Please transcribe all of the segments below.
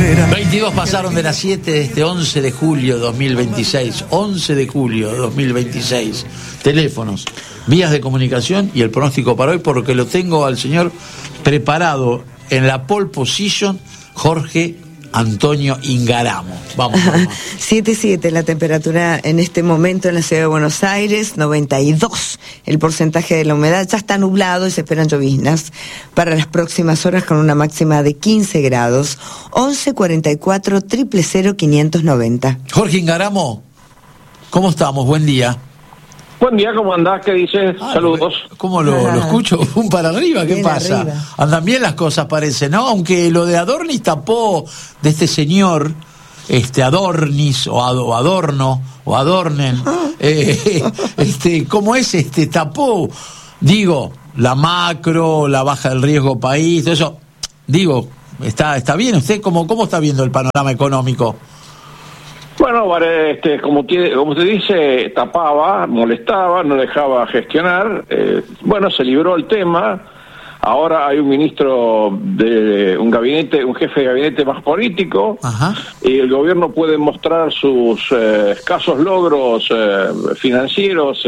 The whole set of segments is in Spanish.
22 pasaron de las 7 de este 11 de julio 2026. 11 de julio 2026. Teléfonos, vías de comunicación y el pronóstico para hoy, porque lo tengo al señor preparado en la pole position, Jorge Antonio Ingaramo. Vamos. 7.7 la temperatura en este momento en la ciudad de Buenos Aires, 92 el porcentaje de la humedad, ya está nublado y se esperan lloviznas para las próximas horas con una máxima de 15 grados. 11 44 000 590. Jorge Ingaramo, ¿cómo estamos? Buen día. Buen día, ¿cómo andás? ¿Qué dices? Saludos. ¿Cómo lo escucho? Un para arriba, ¿qué pasa? Arriba. Andan bien las cosas, parece, ¿no? Aunque lo de Adornis tapó de este señor, Adornis, o Adorno, o Adornen, ¿cómo es? Tapó, digo, la macro, la baja del riesgo país, todo eso, digo, ¿está bien? ¿Usted cómo está viendo el panorama económico? Bueno, como usted dice, tapaba, molestaba, no dejaba gestionar. Bueno, se libró el tema. Ahora hay un ministro de un gabinete, un jefe de gabinete más político. Ajá. Y el gobierno puede mostrar sus escasos logros financieros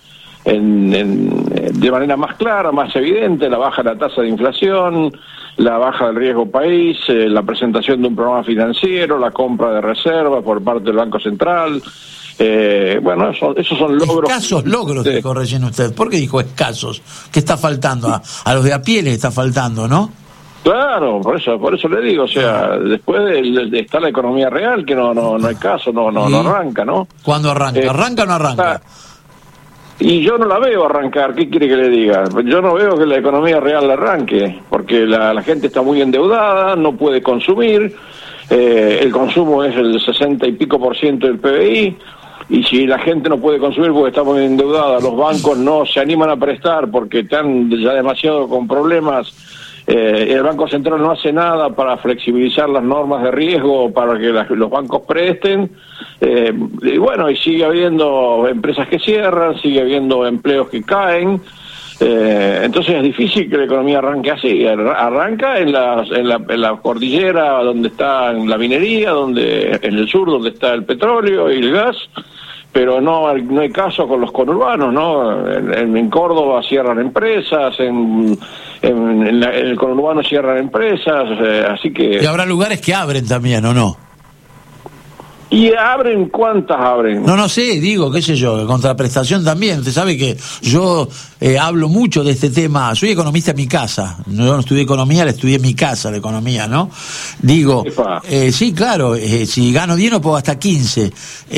de manera más clara, más evidente: la baja de la tasa de inflación, la baja del riesgo país, la presentación de un programa financiero, la compra de reservas por parte del Banco Central. Bueno, esos son logros. Escasos logros, dijo recién usted. ¿Por qué dijo escasos? ¿Qué está faltando? A los de a pie les está faltando, ¿no? Claro, por eso le digo, o sea, después está la economía real, que no hay caso, no arranca, ¿no? ¿Cuándo arranca? ¿Arranca o no arranca? Y yo no la veo arrancar. ¿Qué quiere que le diga? Yo no veo que la economía real arranque, porque la gente está muy endeudada, no puede consumir, el consumo es el 60 y pico % del PBI, y si la gente no puede consumir porque está muy endeudada, los bancos no se animan a prestar porque están ya demasiado con problemas. El Banco Central no hace nada para flexibilizar las normas de riesgo para que los bancos presten, y bueno, y sigue habiendo empresas que cierran, sigue habiendo empleos que caen, entonces es difícil que la economía arranque así. Arranca en la cordillera donde está la minería, en el sur donde está el petróleo y el gas, pero no hay caso con los conurbanos, ¿no? En Córdoba cierran empresas, en el conurbano cierran empresas, así que... Y habrá lugares que abren también, ¿o no? ¿Y abren? ¿Cuántas abren? No sé, digo, qué sé yo, contraprestación también. Usted sabe que yo hablo mucho de este tema. Soy economista en mi casa. Yo no estudié economía, la estudié en mi casa, la economía, ¿no? Digo, sí, claro, si gano 10 no puedo hasta 15.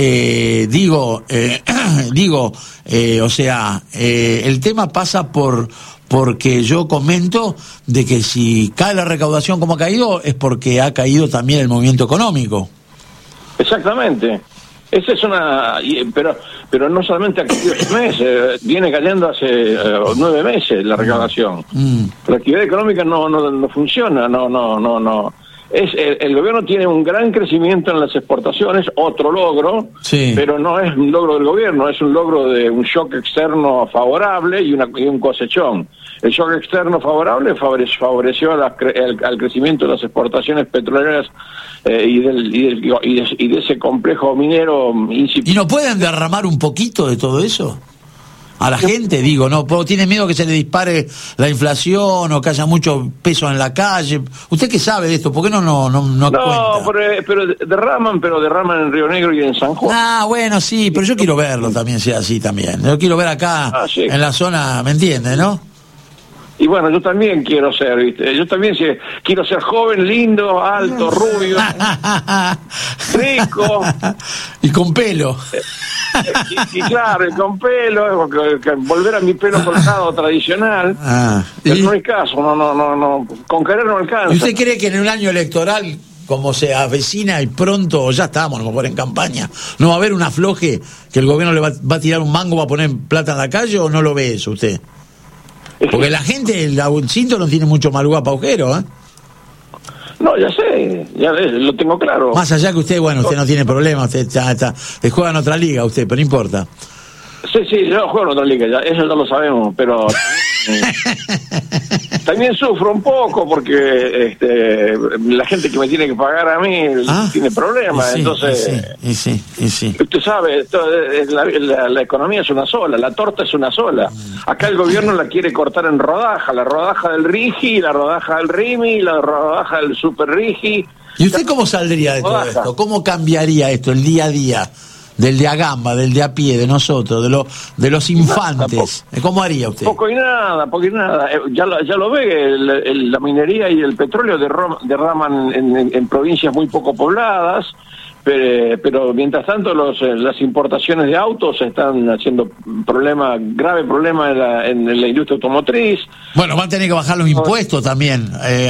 O sea, el tema pasa porque yo comento de que si cae la recaudación como ha caído, es porque ha caído también el movimiento económico. Exactamente. Esa es pero no solamente ha caído este mes, viene cayendo hace 9 meses la recaudación. La actividad económica no funciona, no. El gobierno tiene un gran crecimiento en las exportaciones, otro logro, sí, pero no es un logro del gobierno, es un logro de un shock externo favorable y un cosechón. El shock externo favorable favoreció al crecimiento de las exportaciones petroleras y de ese complejo minero incipiente. ¿Y no pueden derramar un poquito de todo eso? A la gente, digo, ¿no? ¿Tiene miedo que se le dispare la inflación o que haya mucho peso en la calle? ¿Usted qué sabe de esto? ¿Por qué no cuenta? No, pero derraman en Río Negro y en San Juan. Ah, bueno, sí, pero yo quiero verlo también, sea así también. Yo quiero ver acá, sí, en la zona, ¿me entiende, no? Y bueno, yo también quiero ser, ¿viste? Yo también quiero ser joven, lindo, alto, rubio, rico. Y con pelo. Y claro, y con pelo, volver a mi pelo cortado tradicional. Pero no hay caso, no, con querer no alcanza. ¿Y usted cree que en un año electoral, como se avecina y pronto, ya estamos a lo mejor en campaña, no va a haber un afloje que el gobierno le va a tirar un mango, va a poner plata en la calle, o no lo ve eso usted? Porque la gente, el cinto no tiene mucho más lugar para agujero, ¿eh? No, ya sé, lo tengo claro. Más allá que usted, bueno, usted no tiene problema, usted juega en otra liga, usted, pero no importa. Sí, yo juego en otra liga, eso ya lo sabemos, pero también sufro un poco porque la gente que me tiene que pagar a mí tiene problemas, entonces usted sabe, la economía es una sola, la torta es una sola. Acá el gobierno la quiere cortar en rodaja, la rodaja del RIGI, la rodaja del RIMI, la rodaja del Super RIGI. ¿Y usted cómo saldría de todo esto? ¿Cómo cambiaría esto, el día a día? Del de a gamba, del de a pie, de nosotros, de los infantes. ¿Cómo haría usted? Poco y nada. Ya lo ve, la minería y el petróleo derraman en provincias muy poco pobladas, pero mientras tanto las importaciones de autos están haciendo grave problema en la industria automotriz. Bueno, van a tener que bajar los impuestos también.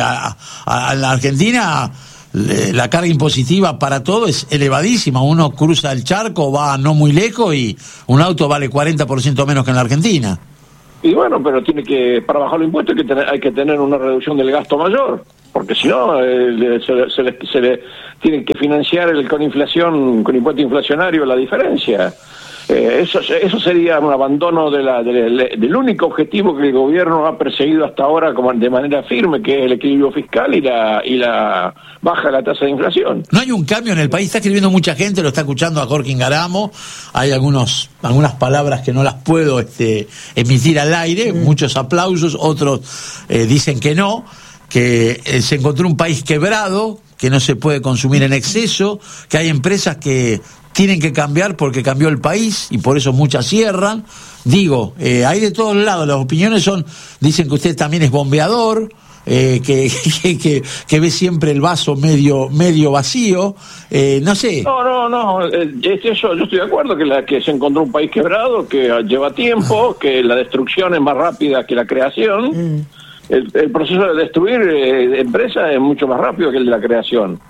A la Argentina la carga impositiva para todo es elevadísima. Uno cruza el charco, va no muy lejos y un auto vale 40% menos que en la Argentina. Y bueno, pero para bajar los impuestos hay que tener una reducción del gasto mayor, porque si no se le tienen que financiar con inflación, con impuesto inflacionario la diferencia. Eso sería un abandono del único objetivo que el gobierno ha perseguido hasta ahora de manera firme, que es el equilibrio fiscal y la baja de la tasa de inflación. No hay un cambio en el país, está escribiendo mucha gente, lo está escuchando a Jorge Ingaramo, hay algunas palabras que no las puedo emitir al aire, muchos aplausos, otros dicen que no, que se encontró un país quebrado, que no se puede consumir en exceso, que hay empresas que tienen que cambiar porque cambió el país y por eso muchas cierran. Digo, hay de todos lados, las opiniones dicen que usted también es bombeador, que ve siempre el vaso medio vacío, no sé. No, yo estoy de acuerdo que se encontró un país quebrado, que lleva tiempo, que la destrucción es más rápida que la creación. El proceso de destruir empresas es mucho más rápido que el de la creación.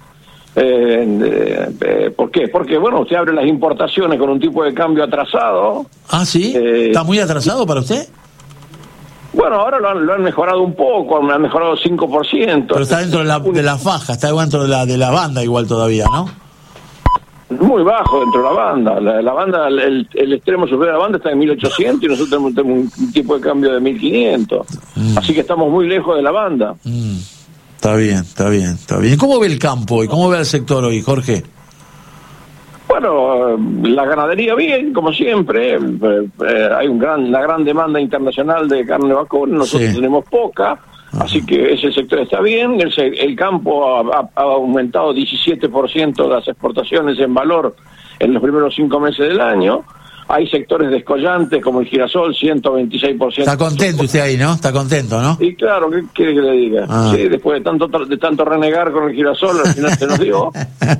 ¿Por qué? Porque, bueno, usted abre las importaciones con un tipo de cambio atrasado. ¿Ah, sí? ¿Está muy atrasado para usted? Bueno, ahora lo han mejorado un poco, han mejorado 5%. Pero está dentro de la faja, está dentro de la banda igual todavía, ¿no? Muy bajo dentro de la banda. La banda, el extremo superior de la banda está en 1800 y nosotros tenemos un tipo de cambio de 1500. Así que estamos muy lejos de la banda. Está bien. ¿Cómo ve el campo hoy? ¿Cómo ve el sector hoy, Jorge? Bueno, la ganadería bien, como siempre. Hay una gran demanda internacional de carne vacuna, nosotros tenemos poca. Así que ese sector está bien, el campo ha aumentado 17% las exportaciones en valor en los primeros 5 meses del año. Hay sectores descollantes como el girasol, 126%. Está contento usted ahí, ¿no? Está contento, ¿no? Y claro, ¿qué quiere que le diga? Sí, después de tanto renegar con el girasol, al final se nos dio.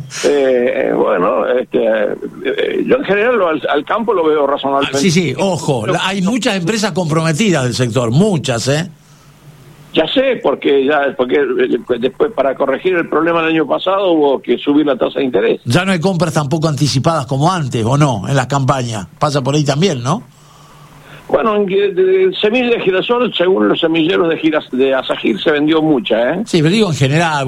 Yo en general al campo lo veo razonablemente. Sí, ojo, hay muchas empresas comprometidas del sector, muchas, Ya sé, porque después para corregir el problema del año pasado hubo que subir la tasa de interés. Ya no hay compras tampoco anticipadas como antes, ¿o no? En las campañas. Pasa por ahí también, ¿no? Bueno, semilla de girasol, según los semilleros de Asagir, se vendió mucha, ¿eh? Sí, pero digo en general,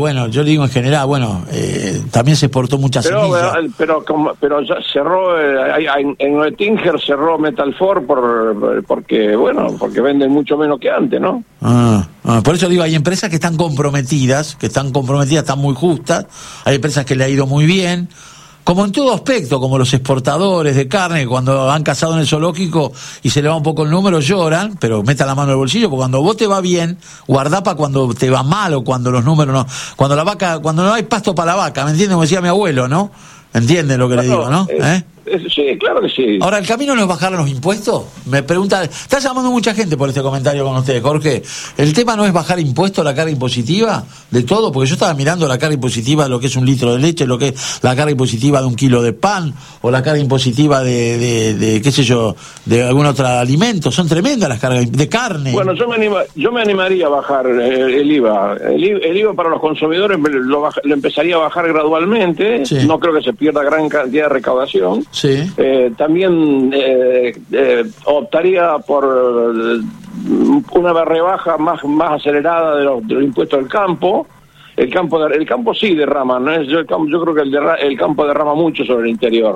también se exportó mucha semilla. Pero ya cerró, en Oettinger cerró Metalfor porque venden mucho menos que antes, ¿no? Por eso digo, hay empresas que están comprometidas, están muy justas, hay empresas que le ha ido muy bien, como en todo aspecto, como los exportadores de carne, cuando han cazado en el zoológico y se le va un poco el número, lloran, pero meta la mano en el bolsillo, porque cuando vos te va bien, guardá para cuando te va mal o cuando los números no, cuando no hay pasto para la vaca, ¿me entiendes? Como decía mi abuelo, ¿no? ¿Entienden lo que le digo, no? Sí, claro que sí. Ahora, ¿el camino no es bajar los impuestos? Me pregunta, está llamando mucha gente por este comentario con ustedes, Jorge. ¿El tema no es bajar impuestos, la carga impositiva de todo? Porque yo estaba mirando la carga impositiva de lo que es un litro de leche, lo que es la carga impositiva de 1 kilo de pan, o la carga impositiva de qué sé yo, de algún otro alimento. Son tremendas las cargas de carne. Bueno, yo me animaría a bajar el IVA. El IVA para los consumidores lo empezaría a bajar gradualmente. Sí. No creo que se pierda gran cantidad de recaudación. Sí. También optaría por una rebaja más acelerada de los impuestos del campo. El campo sí derrama, ¿no? Yo creo que el campo derrama mucho sobre el interior.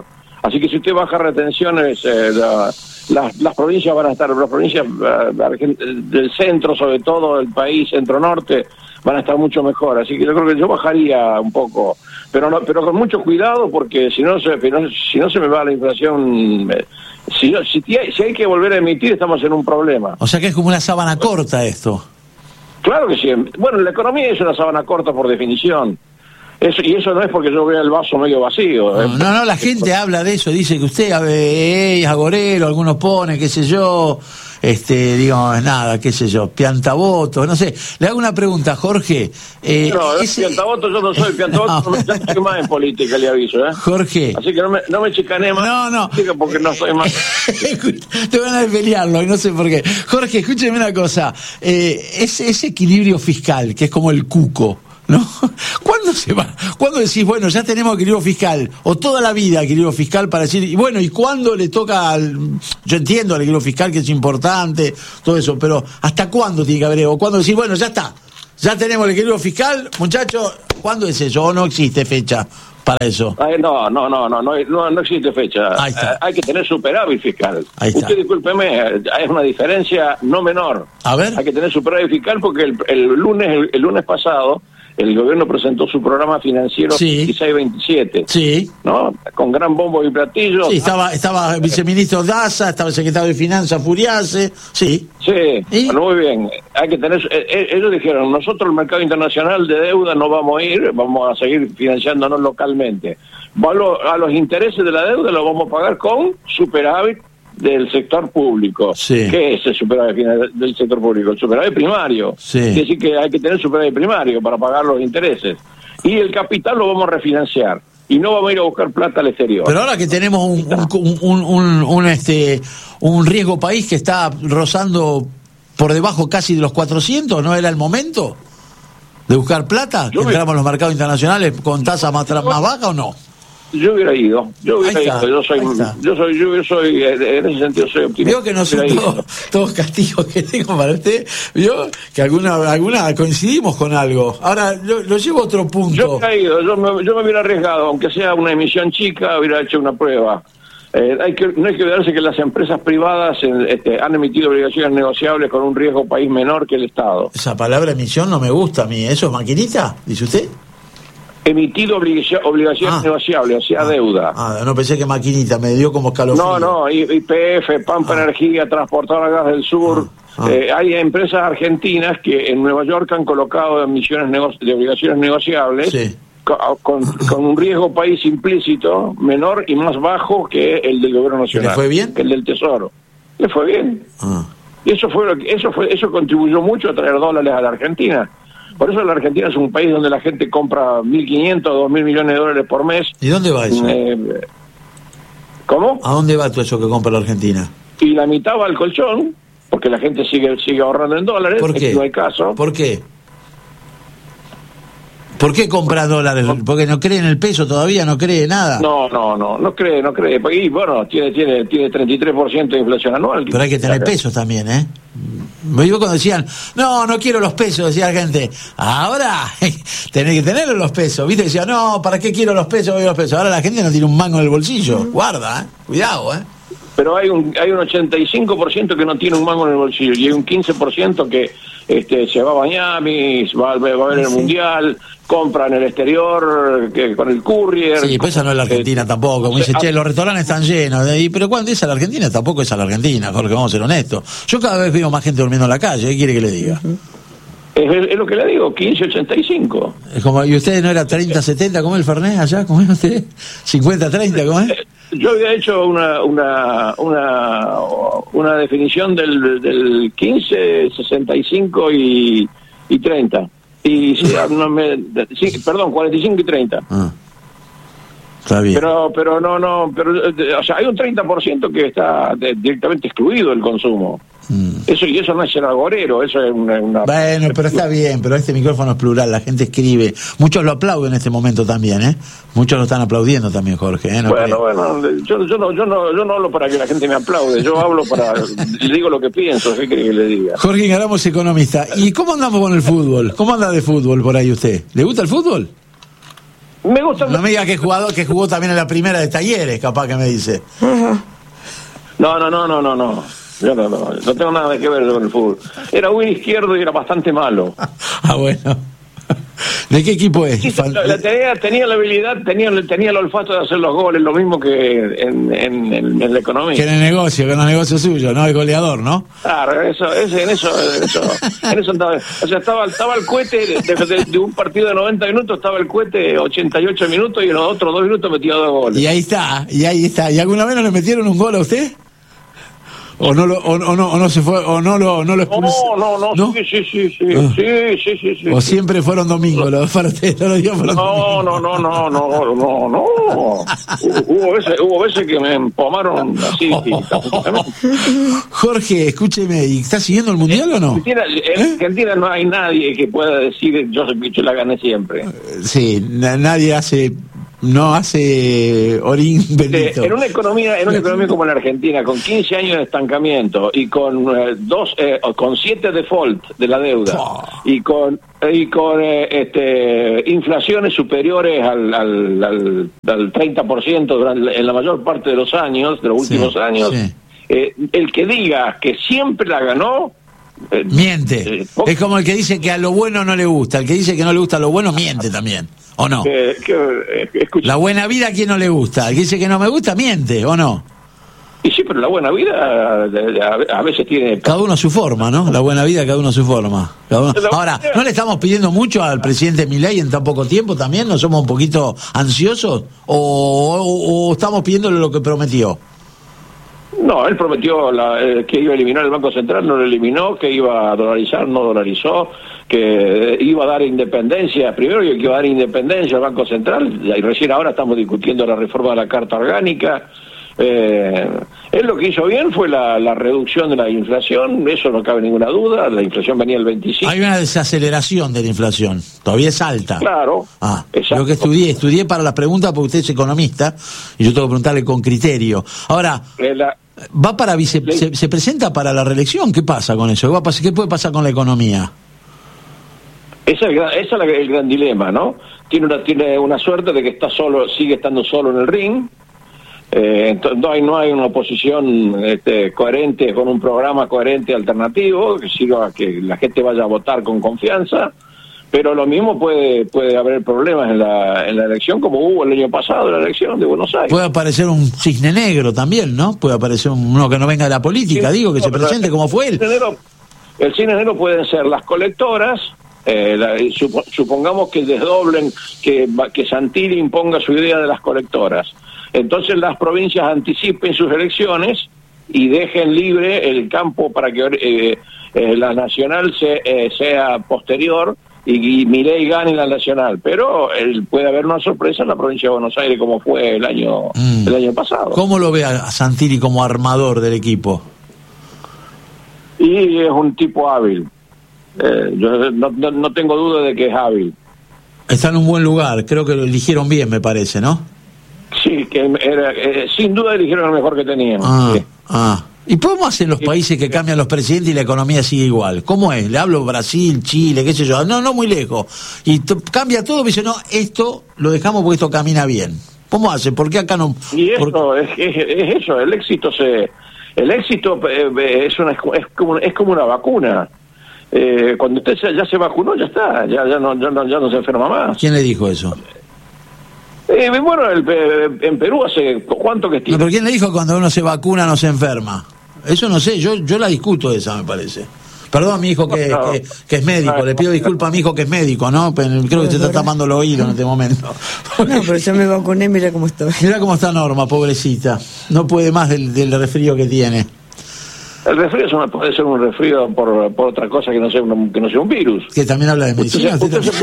Así que si usted baja retenciones, las provincias van a estar, las provincias del centro, sobre todo el país, centro-norte, van a estar mucho mejor. Así que yo creo que yo bajaría un poco, pero con mucho cuidado, porque si no se me va la inflación. Si hay que volver a emitir, estamos en un problema. O sea que es como una sábana corta esto. Claro que sí. Bueno, la economía es una sábana corta por definición. Y eso no es porque yo vea el vaso medio vacío. No, la gente habla de eso, dice que usted es agorero, algunos ponen, qué sé yo, digamos, nada, qué sé yo, piantavotos, no sé. Le hago una pregunta, Jorge. Piantavotos yo no soy, piantavotos ya estoy más en política, le aviso, Jorge. Así que no me chicané más. No. Porque no soy más. Te van a pelearlo y no sé por qué. Jorge, escúcheme una cosa, ese equilibrio fiscal, que es como el cuco, ¿no? ¿Cuándo se va? ¿Cuándo decís, bueno, ya tenemos equilibrio fiscal? O toda la vida equilibrio fiscal para decir, y bueno, ¿y cuándo le toca yo entiendo el equilibrio fiscal que es importante, todo eso, pero ¿hasta cuándo tiene que haber? O cuándo decir, bueno, ya está, ya tenemos el equilibrio fiscal, muchachos, ¿cuándo es eso? ¿O no existe fecha para eso? No existe fecha. Ahí está. Hay que tener superávit fiscal. Ahí está. Usted discúlpeme, es una diferencia no menor. A ver. Hay que tener superávit fiscal porque el lunes pasado el gobierno presentó su programa financiero 26-27, sí, ¿no? Con gran bombo y platillo. Sí, estaba el viceministro Daza, estaba el secretario de Finanzas Furiase, sí. Sí, bueno, muy bien. Hay que tener. Ellos dijeron, nosotros el mercado internacional de deuda no vamos a ir, vamos a seguir financiándonos localmente. A los intereses de la deuda los vamos a pagar con superávit del sector público. Sí. ¿Qué es el superávit del sector público? El superávit primario. Sí. Quiere decir que hay que tener superávit primario para pagar los intereses. Y el capital lo vamos a refinanciar. Y no vamos a ir a buscar plata al exterior. Pero ahora que tenemos un riesgo país que está rozando por debajo casi de los 400, ¿no era el momento de buscar plata? ¿Que entramos en los mercados internacionales con tasa más baja o no? Yo hubiera ido. Yo soy en ese sentido soy optimista. Vio que no son todos castigos que tengo para usted. Vio que alguna coincidimos con algo. Ahora lo llevo a otro punto. Yo hubiera ido. Yo me hubiera arriesgado, aunque sea una emisión chica, hubiera hecho una prueba. No hay que olvidarse que las empresas privadas han emitido obligaciones negociables con un riesgo país menor que el Estado. Esa palabra emisión no me gusta a mí. ¿Eso es maquinita? ¿Dice usted? Emitido obligaciones negociables, o sea, deuda. No pensé que maquinita, me dio como escalofrío. No, YPF, Pampa Energía, Transportadora Gas del Sur. Hay empresas argentinas que en Nueva York han colocado emisiones de obligaciones negociables, sí, con un riesgo país implícito menor y más bajo que el del gobierno nacional. ¿Le fue bien? Que el del Tesoro. Le fue bien. Y eso contribuyó mucho a traer dólares a la Argentina. Por eso la Argentina es un país donde la gente compra 1.500 o 2.000 millones de dólares por mes. ¿Y dónde va eso? ¿Cómo? ¿A dónde va todo eso que compra la Argentina? Y la mitad va al colchón, porque la gente sigue ahorrando en dólares. ¿Por qué? No hay caso. ¿Por qué? ¿Por qué compra dólares? ¿Porque no cree en el peso todavía? ¿No cree nada? No cree. Y bueno, tiene 33% de inflación anual. Pero hay que tener pesos también, ¿eh? Yo cuando decían, no quiero los pesos, decía la gente, ahora tenés que tener los pesos, ¿viste? Decía, no, ¿para qué quiero los pesos? Ahora la gente no tiene un mango en el bolsillo, guarda, cuidado, Pero hay un 85% que no tiene un mango en el bolsillo y hay un 15% que se va a Miami, va a ver el Mundial, compra en el exterior con el courier. Sí, pues esa no es la Argentina tampoco. Como dice, los restaurantes están llenos. Pero cuando es a la Argentina, tampoco es a la Argentina, Jorge, vamos a ser honestos. Yo cada vez veo más gente durmiendo en la calle, ¿qué quiere que le diga? Es lo que le digo, 15-85. Es como, ¿y usted no era 30-70? ¿Cómo es el Fernet allá? ¿Cómo es usted? ¿50-30? ¿Cómo es? Yo había hecho una definición del 15, 65 y 30. Y perdón, 45 y 30. Está bien. Pero o sea, hay un 30% que está directamente excluido del consumo. Eso no es ser agorero, eso es una... Bueno, pero está bien, pero este micrófono es plural, la gente escribe. Muchos lo aplauden en este momento también, ¿eh? Muchos lo están aplaudiendo también, Jorge, ¿eh? Bueno, yo no hablo para que la gente me aplaude, yo hablo le digo lo que pienso, ¿qué quiere que le diga? Jorge Ingaramo, economista. ¿Y cómo andamos con el fútbol? ¿Cómo anda de fútbol por ahí usted? ¿Le gusta el fútbol? Me gusta. No me diga que jugador que jugó también en la primera de Talleres, capaz que me dice. No. Yo no tengo nada que ver con el fútbol. Era buen izquierdo y era bastante malo. Bueno. ¿De qué equipo es? Sí, tenía la habilidad, tenía el olfato de hacer los goles, lo mismo que en la economía. Que en el negocio, que en los negocios suyos, ¿no? El goleador, ¿no? Claro, en eso andaba. O sea, estaba el cohete de un partido de 90 minutos, estaba el cohete 88 minutos y en los otros 2 minutos metía 2 goles. Y ahí está. ¿Y alguna vez no le metieron un gol a usted? ¿O no se fue, o no lo expulsó? No. Sí. ¿O siempre fueron domingos los partidos? No. Hubo veces que me empomaron así. Jorge, escúcheme, ¿y está siguiendo el Mundial o no? En Argentina no hay nadie que pueda decir yo la gané siempre. Sí, nadie no hace orín bendito. En una economía como la Argentina, con 15 años de estancamiento y con 7 default de la deuda y con inflaciones superiores al 30% en la mayor parte de los años, de los últimos años, el que diga que siempre la ganó miente. Es como el que dice que a lo bueno no le gusta. El que dice que no le gusta lo bueno miente también, ¿o no? La buena vida, ¿a quién no le gusta? El que dice que no me gusta miente, ¿o no? Y sí, pero la buena vida a veces tiene... Cada uno a su forma, ¿no? La buena vida, cada uno a su forma. Ahora, ¿no le estamos pidiendo mucho al presidente Milei en tan poco tiempo también? ¿No somos un poquito ansiosos? ¿O estamos pidiéndole lo que prometió? No, él prometió que iba a eliminar el Banco Central, no lo eliminó, que iba a dolarizar, no dolarizó, que iba a dar independencia, primero que iba a dar independencia al Banco Central, y recién ahora estamos discutiendo la reforma de la Carta Orgánica. Él lo que hizo bien fue la reducción de la inflación, eso no cabe ninguna duda, la inflación venía del 25%. Hay una desaceleración de la inflación, todavía es alta. Claro. Yo que estudié para las preguntas porque usted es economista y yo tengo que preguntarle con criterio. Ahora... ¿Va para se presenta para la reelección? ¿Qué pasa con eso? ¿Qué puede pasar con la economía? Ese es el gran dilema, ¿no? Tiene una suerte de que sigue estando solo en el ring. No hay una oposición coherente, con un programa coherente alternativo que sirva a que la gente vaya a votar con confianza. Pero lo mismo puede haber problemas en la elección, como hubo el año pasado en la elección de Buenos Aires. Puede aparecer un cisne negro también, ¿no? Puede aparecer uno que no venga de la política, que se presente como fue él. El cisne negro pueden ser las colectoras, supongamos que desdoblen, que Santilli imponga su idea de las colectoras. Entonces las provincias anticipen sus elecciones y dejen libre el campo para que la nacional sea posterior y Milei gane la nacional, pero puede haber una sorpresa en la provincia de Buenos Aires como fue el año pasado. ¿Cómo lo ve a Santilli como armador del equipo? Y es un tipo hábil. Yo no tengo duda de que es hábil. Está en un buen lugar, creo que lo eligieron bien, me parece, ¿no? Sí, que sin duda eligieron el mejor que teníamos. ¿Y cómo hacen los países que cambian los presidentes y la economía sigue igual? ¿Cómo es? Le hablo Brasil, Chile, qué sé yo. No muy lejos. Y cambia todo, me dice, no, esto lo dejamos porque esto camina bien. ¿Cómo hacen? ¿Por qué acá no? Y esto es eso, el éxito es como una vacuna. Cuando usted ya se vacunó, ya está, ya no se enferma más. ¿Quién le dijo eso? Bueno, en Perú hace cuánto que no, pero ¿quién le dijo que cuando uno se vacuna no se enferma? Eso no sé, yo la discuto esa, me parece. Perdón a mi hijo que es médico, le pido disculpas a mi hijo que es médico, ¿no? Pero creo que se está tapando el oído en este momento. No, pero yo me vacuné, mira cómo estoy. Mira cómo está Norma, pobrecita. No puede más del resfrío que tiene. El resfrío puede ser un resfrío por otra cosa que no sea un virus. Que también habla de medicina.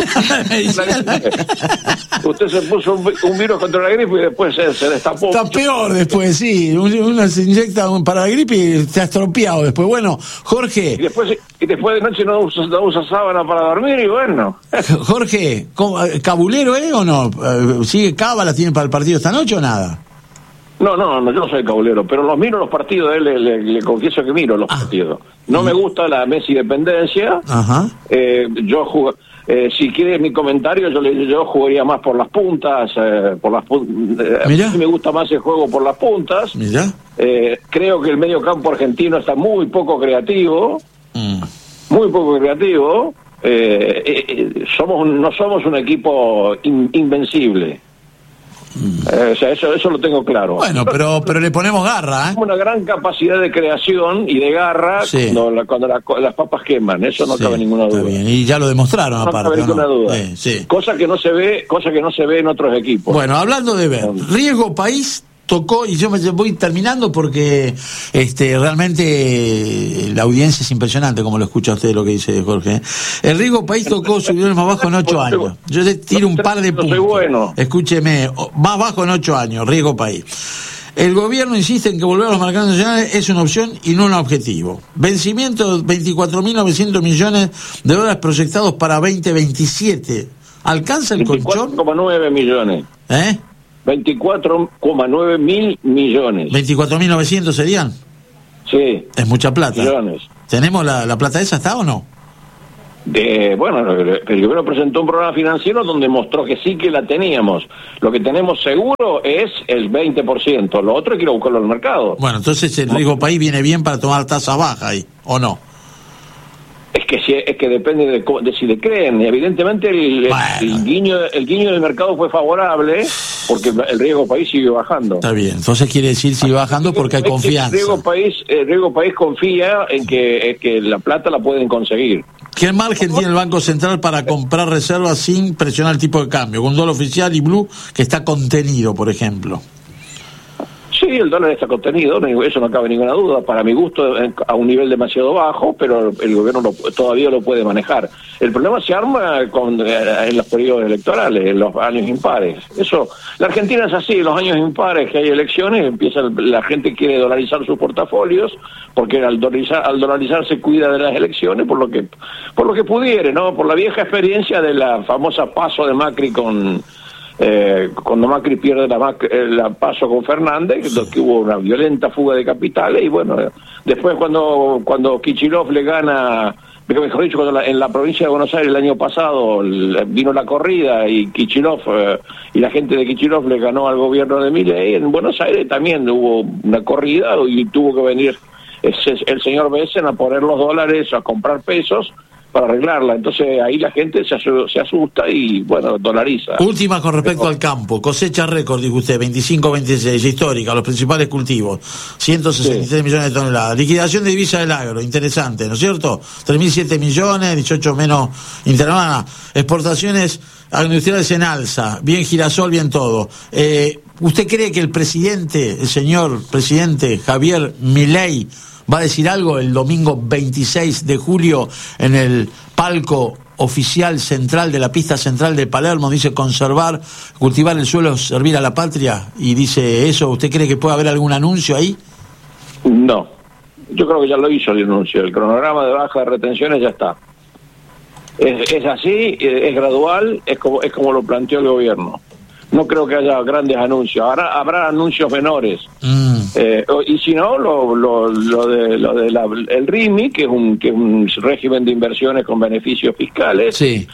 Usted se puso un virus contra la gripe y después se destapó. Está peor después, sí. Uno se inyecta para la gripe y se ha estropeado después. Bueno, Jorge. Y después de noche no usa sábana para dormir y bueno. Jorge, ¿cabulero o no? ¿Sigue cábala? ¿Tiene para el partido esta noche o nada? No, yo no soy cabulero, pero miro los partidos, le confieso que miro los partidos. No me gusta la Messi dependencia. Ajá. Si quiere mi comentario, yo jugaría más por las puntas. A mí me gusta más el juego por las puntas. Creo que el medio campo argentino está muy poco creativo. Muy poco creativo. No somos un equipo invencible. O sea, eso lo tengo claro. Bueno, pero le ponemos garra, ¿eh? Una gran capacidad de creación y de garra cuando las papas queman, eso no cabe ninguna duda. Está bien. Y ya lo demostraron, no aparte. Cabe ninguna duda. Sí. Cosa que no se ve en otros equipos. Bueno, hablando de ver, riesgo país tocó, y yo me voy terminando porque realmente la audiencia es impresionante, como lo escucha usted lo que dice Jorge. El riesgo país tocó su nivel más bajo en 8 años. Yo le tiro un par de puntos. Bueno. Escúcheme, más bajo en 8 años, riesgo país. El gobierno insiste en que volver a los mercados nacionales es una opción y no un objetivo. Vencimiento 24.900 millones de dólares proyectados para 2027. ¿Alcanza el colchón? 24,9 millones. 24,9 mil millones. ¿24.900 serían? Sí. Es mucha plata. Millones. ¿Tenemos la plata esa, está o no? El gobierno presentó un programa financiero donde mostró que sí que la teníamos. Lo que tenemos seguro es el 20%. Lo otro hay que ir a buscarlo al mercado. Bueno, entonces el riesgo país viene bien para tomar tasas bajas ahí, ¿o no? Es que depende de si le creen. Evidentemente el guiño del mercado fue favorable porque el riesgo país sigue bajando. Está bien, entonces quiere decir sigue bajando porque hay confianza. El riesgo país confía en que la plata la pueden conseguir. ¿Qué margen tiene el Banco Central para comprar reservas sin presionar el tipo de cambio? Con un dólar oficial y blue que está contenido, por ejemplo. Sí, el dólar está contenido, eso no cabe ninguna duda. Para mi gusto, a un nivel demasiado bajo, pero el gobierno todavía lo puede manejar. El problema se arma en los periodos electorales, en los años impares. La Argentina es así, en los años impares que hay elecciones, la gente quiere dolarizar sus portafolios, porque al dolarizar se cuida de las elecciones, por lo que pudiere, ¿no? Por la vieja experiencia de la famosa paso de Macri cuando Macri pierde la paso con Fernández, que hubo una violenta fuga de capitales, y bueno, después cuando Kicillof le gana, mejor dicho, en la provincia de Buenos Aires el año pasado vino la corrida y Kicillof y la gente de Kicillof le ganó al gobierno de Milei, en Buenos Aires también hubo una corrida y tuvo que venir el señor Besen a poner los dólares, a comprar pesos para arreglarla. Entonces ahí la gente se asusta y, bueno, dolariza. Última con respecto al campo. Cosecha récord, dijo usted, 25-26, histórica, los principales cultivos, 163 millones de toneladas. Liquidación de divisa del agro, interesante, ¿no es cierto? 3.007 millones, 18 menos internacional. Exportaciones agroindustriales en alza, bien girasol, bien todo. ¿Usted cree que el señor presidente Javier Milei va a decir algo el domingo 26 de julio en el palco oficial central de la pista central de Palermo? Dice cultivar el suelo, servir a la patria, y dice eso. ¿Usted cree que puede haber algún anuncio ahí? No, yo creo que ya lo hizo el anuncio. El cronograma de baja de retenciones ya está. Es así, es gradual, es como lo planteó el gobierno. No creo que haya grandes anuncios. Habrá anuncios menores. Y si no, el RIMI, que es un régimen de inversiones con beneficios fiscales. Sí.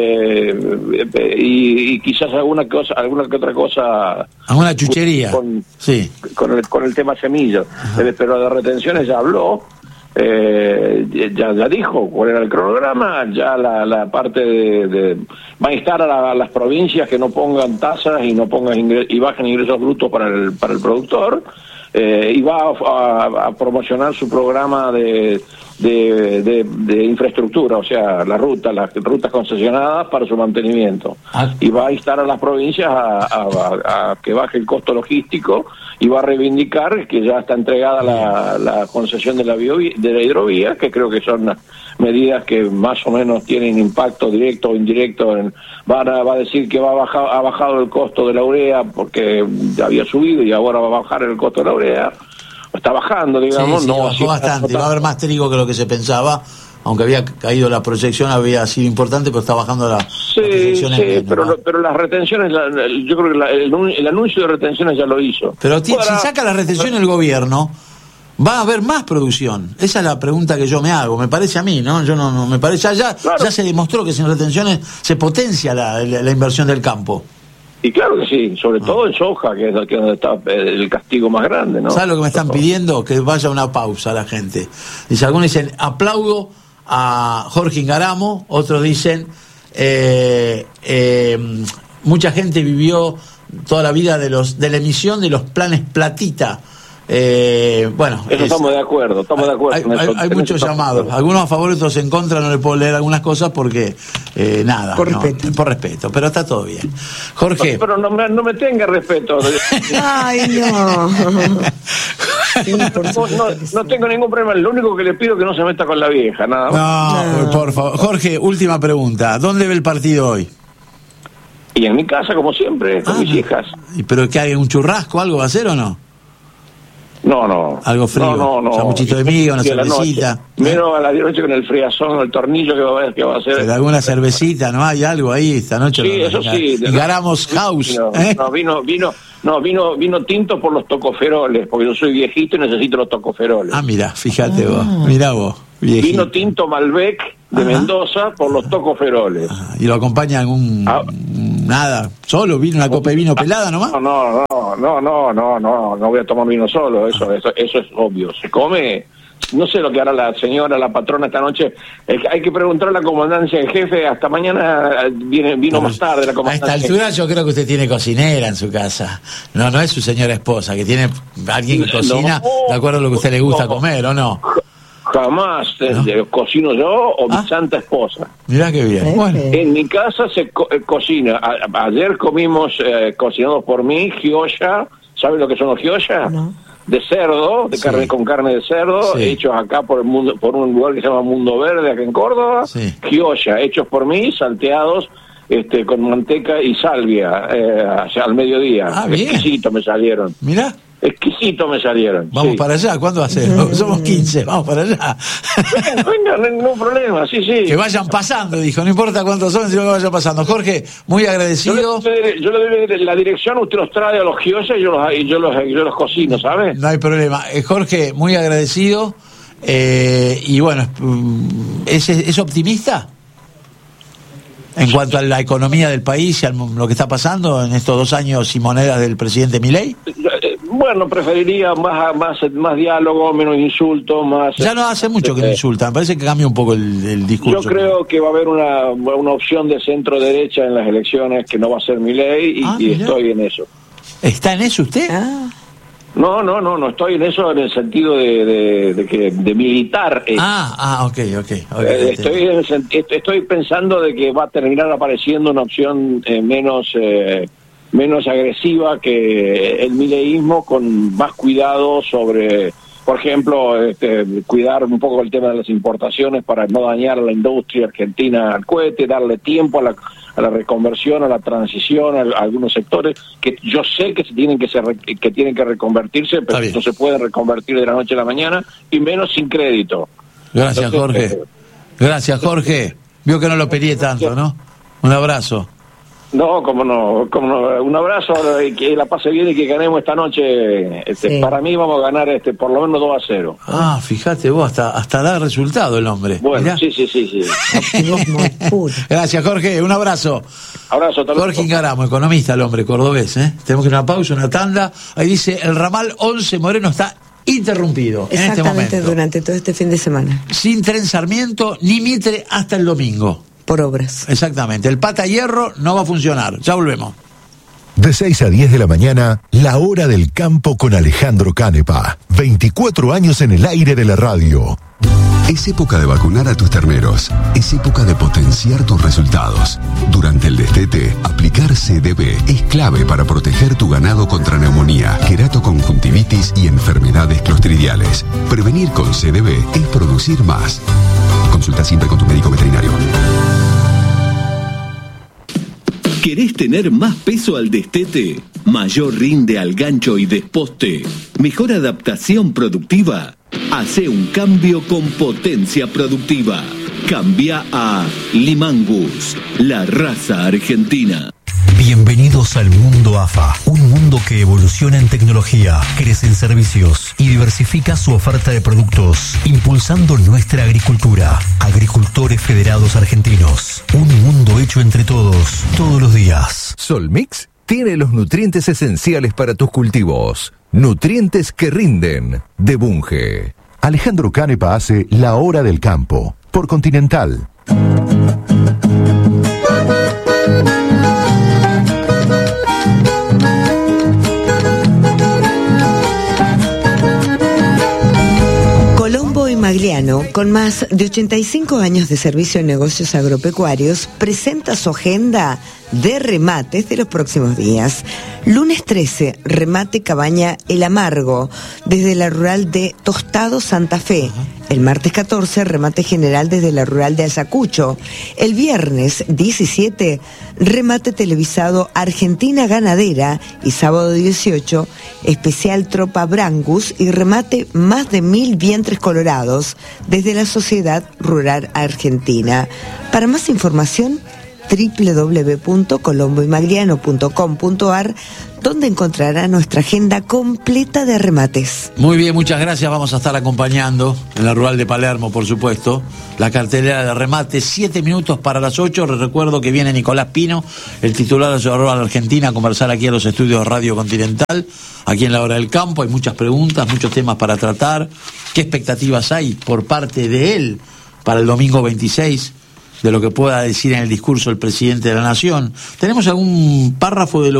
Y quizás alguna que otra cosa. Alguna chuchería. Con el tema semillas. Pero de retenciones ya habló. Ya dijo cuál era el cronograma, ya la parte va a instar a las provincias que no pongan tasas y no pongan y bajen ingresos brutos para el productor, y va a promocionar su programa de infraestructura, o sea, las rutas concesionadas para su mantenimiento, y va a instar a las provincias a que baje el costo logístico, y va a reivindicar que ya está entregada la concesión de la hidrovía, que creo que son medidas que más o menos tienen impacto directo o indirecto. Va a decir que ha bajado el costo de la urea porque había subido y ahora va a bajar el costo de la urea. Está bajando, digamos. Sí, no bajó bastante. Va a haber más trigo que lo que se pensaba. Aunque había caído la proyección, había sido importante, pero está bajando la proyección. Sí, pero las retenciones, yo creo que el anuncio de retenciones ya lo hizo. Pero si saca la retención el gobierno, va a haber más producción. Esa es la pregunta que yo me hago, me parece a mí, ¿no? Yo no me parece, ya se demostró que sin retenciones se potencia la inversión del campo. Y claro que sí, sobre todo en soja, que es donde está el castigo más grande, ¿no? ¿Sabes lo que me están pidiendo? Que vaya una pausa la gente. Dice, algunos dicen, aplaudo a Jorge Ingaramo, otros dicen, mucha gente vivió toda la vida de la emisión de los planes Platita. Bueno, estamos de acuerdo, hay muchos llamados, algunos a favor, otros en contra. No le puedo leer algunas cosas porque nada, por respeto, pero está todo bien. Jorge, pero no me tenga respeto. Ay, no. No tengo ningún problema, lo único que le pido es que no se meta con la vieja, nada más. No, por favor. Jorge, última pregunta, ¿dónde ve el partido hoy? Y en mi casa, como siempre, con mis hijas. ¿Pero que hay un churrasco, algo va a hacer o no? No. Algo frío. No. Sanguchito de miga, una cervecita. Menos a la noche con el friazón, el tornillo que va a hacer. Pero alguna cervecita, ¿no? ¿Hay algo ahí esta noche? Sí, eso sí. Ingaramos House. Vino tinto por los tocoferoles, porque yo soy viejito y necesito los tocoferoles. Mira, fíjate vos. Mirá vos, viejito. Vino tinto Malbec de Mendoza por los tocoferoles. ¿Y lo acompaña en nada? ¿Solo? ¿Vino una copa de vino pelada nomás? No voy a tomar vino solo, eso es obvio. Se come, no sé lo que hará la señora, la patrona esta noche. Hay que preguntarle a la comandancia en jefe, hasta mañana vino más tarde la comandancia. A esta altura yo creo que usted tiene cocinera en su casa. No es su señora esposa, que tiene alguien que cocina de acuerdo a lo que a usted le gusta comer, ¿o no? Jamás cocino yo o mi santa esposa. Mirá qué bien. Bueno. En mi casa se cocina. Ayer comimos, cocinados por mí, gyoza. ¿Sabes lo que son los gyoza? No. De cerdo, carne con carne de cerdo, hechos acá por un lugar que se llama Mundo Verde, acá en Córdoba. Sí. Gyoza, hechos por mí, salteados con manteca y salvia al mediodía. Exquisito me salieron. Mirá. Exquisito me salieron. Vamos para allá, ¿cuándo hacemos? Somos 15, vamos para allá. Venga, no hay ningún problema, sí. Que vayan pasando, dijo, no importa cuántos son, sino que vayan pasando. Jorge, muy agradecido. Yo le doy la dirección, usted los trae a los gioses y yo los cocino, ¿sabes? No hay problema. Jorge, muy agradecido. Y bueno, ¿es optimista? En cuanto a la economía del país y a lo que está pasando en estos 2 años y monedas del presidente Milei. Bueno, preferiría más diálogo, menos insulto, más... Ya no hace mucho que no insultan, me parece que cambia un poco el discurso. Yo creo que va a haber una opción de centro-derecha en las elecciones que no va a ser Milei y estoy en eso. ¿ ¿Está en eso usted? No estoy en eso en el sentido de militar. Ok. Estoy pensando de que va a terminar apareciendo una opción menos agresiva que el mileísmo, con más cuidado sobre, por ejemplo, cuidar un poco el tema de las importaciones para no dañar a la industria argentina al cohete, darle tiempo a la reconversión, a la transición, a algunos sectores que yo sé que tienen que reconvertirse, pero no se pueden reconvertir de la noche a la mañana, y menos sin crédito. Gracias, Jorge. Vio que no lo peleé tanto, ¿no? Un abrazo. No, cómo no. Un abrazo, que la pase bien y que ganemos esta noche. Para mí vamos a ganar por lo menos 2-0. Fíjate vos, hasta da resultado el hombre. Bueno, sí. Gracias, Jorge, un abrazo. Abrazo, Jorge Ingaramo, economista, el hombre cordobés, Tenemos que ir a una pausa, una tanda. Ahí dice, el ramal 11 Moreno está interrumpido en este momento. Exactamente, durante todo este fin de semana. Sin tren Sarmiento ni Mitre hasta el domingo. Por obras. Exactamente. El pata hierro no va a funcionar. Ya volvemos. De 6 a 10 de la mañana, La Hora del Campo con Alejandro Canepa. 24 años en el aire de la radio. Es época de vacunar a tus terneros. Es época de potenciar tus resultados. Durante el destete, aplicar CDB es clave para proteger tu ganado contra neumonía, queratoconjuntivitis y enfermedades clostridiales. Prevenir con CDB es producir más. Consulta siempre con tu médico veterinario. ¿Querés tener más peso al destete? ¿Mayor rinde al gancho y desposte? ¿Mejor adaptación productiva? Hacé un cambio con Potencia Productiva. Cambia a Limangus, la raza argentina. Bienvenidos al mundo AFA, un mundo que evoluciona en tecnología, crece en servicios y diversifica su oferta de productos, impulsando nuestra agricultura. Agricultores Federados Argentinos, un mundo hecho entre todos, todos los días. Solmix tiene los nutrientes esenciales para tus cultivos. Nutrientes que rinden, de Bunge. Alejandro Canepa hace La Hora del Campo, por Continental. Colombo y Magliano, con más de 85 años de servicio en negocios agropecuarios, presenta su agenda de remates de los próximos días. Lunes 13, remate Cabaña El Amargo, desde la rural de Tostado, Santa Fe. El martes 14, remate general desde la rural de Ayacucho. El viernes 17, remate televisado Argentina Ganadera. Y sábado 18, especial Tropa Brangus y remate más de 1000 vientres colorados desde la Sociedad Rural Argentina. Para más información, www.colomboymagliano.com.ar, donde encontrará nuestra agenda completa de remates. Muy bien, muchas gracias. Vamos a estar acompañando en la rural de Palermo, por supuesto, la cartelera de remates. 7 minutos para las 8. Les recuerdo que viene Nicolás Pino, el titular de la Rural Argentina, a conversar aquí en los estudios de Radio Continental, aquí en La Hora del Campo. Hay muchas preguntas, muchos temas para tratar. ¿Qué expectativas hay por parte de él para el domingo 26? De lo que pueda decir en el discurso el presidente de la Nación. ¿Tenemos algún párrafo de lo